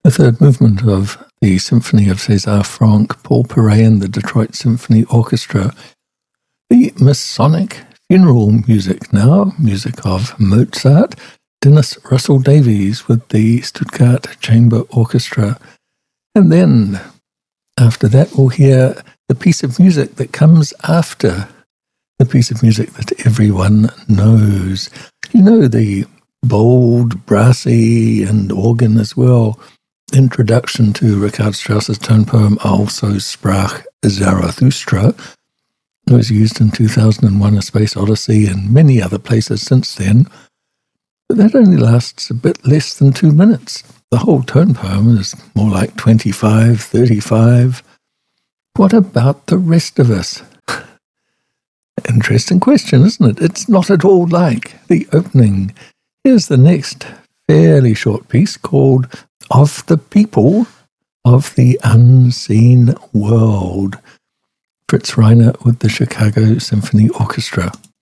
The third movement of the Symphony of César Franck, Paul Perret, the Detroit Symphony Orchestra. The Masonic funeral music now, music of Mozart. Dennis Russell Davies with the Stuttgart Chamber Orchestra. And then, after that, we'll hear the piece of music that comes after the piece of music that everyone knows. You know, the bold, brassy, and organ as well introduction to Richard Strauss's tone poem Also sprach Zarathustra. It was used in 2001, A Space Odyssey, and many other places since then. But that only lasts a bit less than 2 minutes. The whole tone poem is more like 25, 35. What about the rest of us? Interesting question, isn't it? It's not at all like the opening. Here's the next fairly short piece called Of the People of the Unseen World. Fritz Reiner with the Chicago Symphony Orchestra.